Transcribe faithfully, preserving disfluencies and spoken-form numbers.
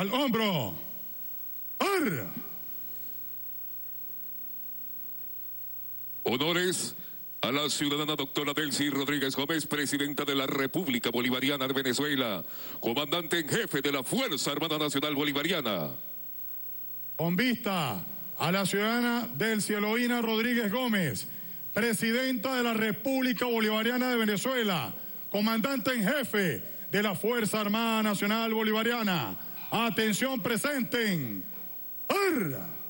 al hombro. ¡Ar! Honores a la ciudadana doctora Delcy Rodríguez Gómez, presidenta de la República Bolivariana de Venezuela, comandante en jefe de la Fuerza Armada Nacional Bolivariana. Con vista a la ciudadana Delcy Eloína Rodríguez Gómez, presidenta de la República Bolivariana de Venezuela, comandante en jefe de la Fuerza Armada Nacional Bolivariana. Atención, presenten. ¡Arra!